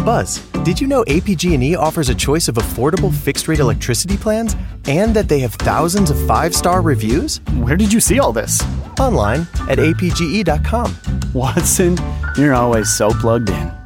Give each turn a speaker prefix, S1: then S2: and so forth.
S1: Buzz, did you know APG&E offers a choice of affordable fixed-rate electricity plans and that they have thousands of 5-star reviews?
S2: Where did you see all this?
S1: Online at apge.com.
S2: Watson, you're always so plugged in.